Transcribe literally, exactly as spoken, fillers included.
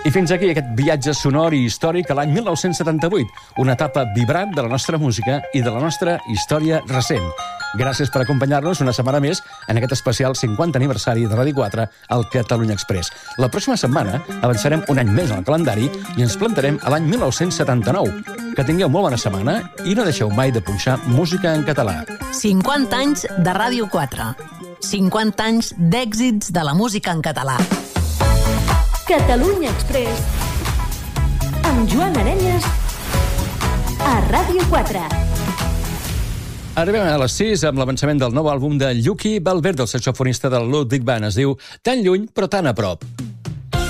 I fins aquí aquest viatge sonor i històric a l'any mil nou-cents setanta-vuit, una etapa vibrant de la nostra música i de la nostra història recent. Gràcies per acompanyar-nos una setmana més en aquest especial cinquanta aniversari de Ràdio quatre al Catalunya Express. La pròxima setmana avançarem un any més al calendari i ens plantarem a l'any mil nou-cents setanta-nou. Que tingueu molt bona setmana i no deixeu mai de punxar música en català. cinquanta anys de Ràdio quatre. cinquanta anys d'èxits de la música en català. Catalunya Express amb Joan Arenyes a Ràdio quatre. Arribem a les sis amb l'avançament del nou àlbum de Llucky Valverde, el saxofonista del Ludwig Band. Es diu Tan lluny però tan a prop.